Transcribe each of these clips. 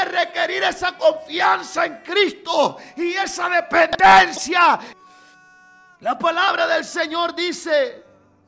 que requerir esa confianza en Cristo y esa dependencia. La palabra del Señor dice,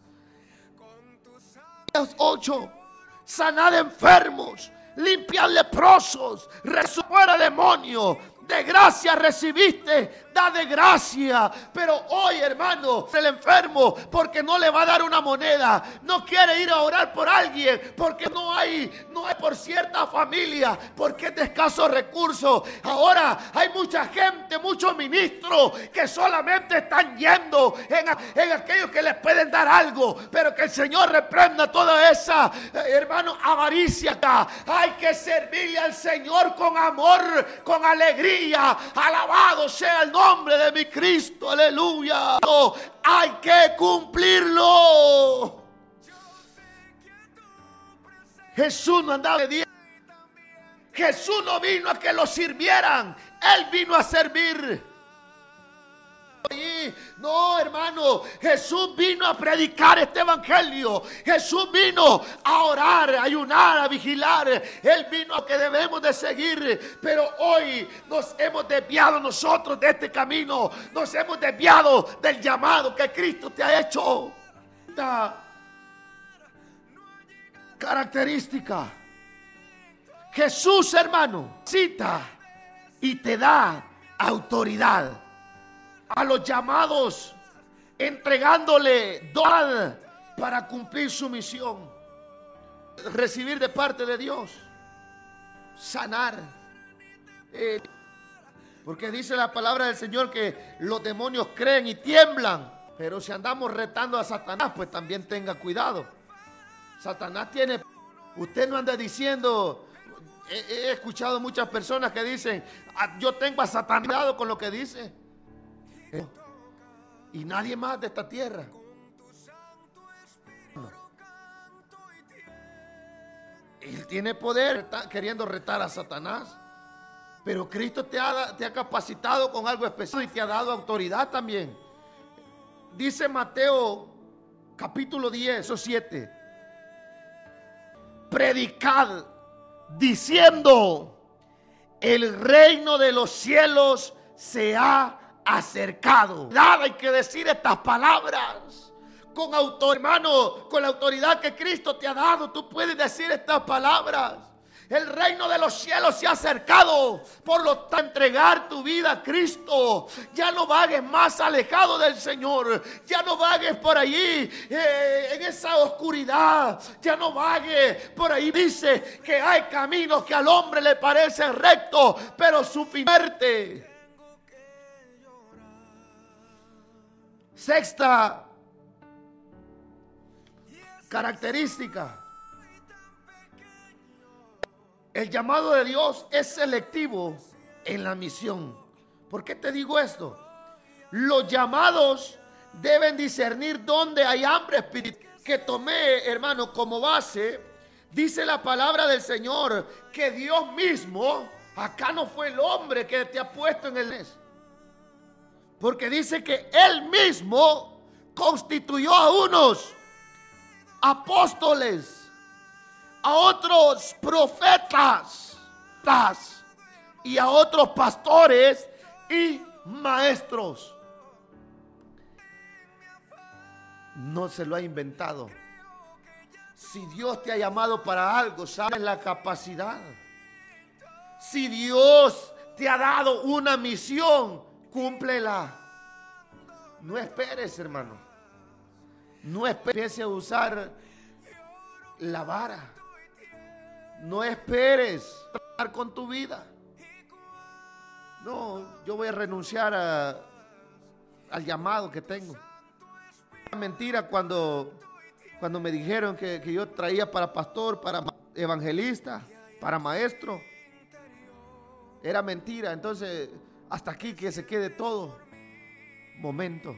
8, sanad enfermos, limpiad leprosos, fuera demonios. De gracia recibiste, da de gracia. Pero hoy, hermano, el enfermo, porque no le va a dar una moneda, no quiere ir a orar por alguien, porque no hay por cierta familia, porque es de escasos recursos. Ahora hay mucha gente, muchos ministros que solamente están yendo en aquellos que les pueden dar algo, pero que el Señor reprenda toda esa, hermano, avaricia. Hay que servirle al Señor con amor, con alegría. Alabado sea el nombre de mi Cristo, aleluya. Hay que cumplirlo. Jesús no andaba de día. Jesús no vino a que lo sirvieran, Él vino a servir. No, hermano, Jesús vino a predicar este evangelio. Jesús vino a orar, a ayunar, a vigilar. Él vino a que debemos de seguir. Pero hoy nos hemos desviado nosotros de este camino. Nos hemos desviado del llamado que Cristo te ha hecho. Esta característica, Jesús, hermano, cita y te da autoridad a los llamados, entregándole don para cumplir su misión. Recibir de parte de Dios, sanar, porque dice la palabra del Señor que los demonios creen y tiemblan. Pero si andamos retando a Satanás, pues también tenga cuidado. Satanás tiene, usted no anda diciendo, he escuchado muchas personas que dicen, yo tengo a Satanás con lo que dice. Y nadie más de esta tierra. Él tiene poder, queriendo retar a Satanás. Pero Cristo te ha capacitado con algo especial y te ha dado autoridad también. Dice Mateo capítulo 10, o 7. Predicad diciendo, el reino de los cielos se ha acercado. Nada, hay que decir estas palabras con autoridad, hermano, con la autoridad que Cristo te ha dado. Tú puedes decir estas palabras. El reino de los cielos se ha acercado. Por lo tanto, entregar tu vida a Cristo. Ya no vagues más alejado del Señor. Ya no vagues por allí en esa oscuridad. Ya no vagues por ahí. Dice que hay caminos que al hombre le parecen rectos, pero su fin muerte. Sexta característica. El llamado de Dios es selectivo en la misión. ¿Por qué te digo esto? Los llamados deben discernir dónde hay hambre espiritual. Que tomé, hermano, como base, dice la palabra del Señor, que Dios mismo, acá no fue el hombre que te ha puesto en el mes. Porque dice que Él mismo constituyó a unos apóstoles, a otros profetas y a otros pastores y maestros. No se lo ha inventado. Si Dios te ha llamado para algo, sabes la capacidad. Si Dios te ha dado una misión, cúmplela. No esperes, hermano. No esperes a usar la vara. No esperes con tu vida. No, yo voy a renunciar al llamado que tengo. Mentira cuando me dijeron que yo traía para pastor, para evangelista, para maestro. Era mentira. Entonces, hasta aquí que se quede todo. Momento.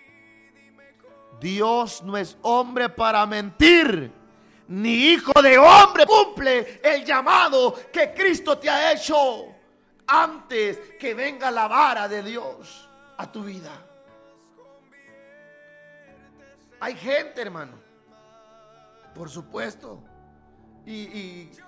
Dios no es hombre para mentir, ni hijo de hombre. Cumple el llamado que Cristo te ha hecho antes que venga la vara de Dios a tu vida. Hay gente, hermano, por supuesto, y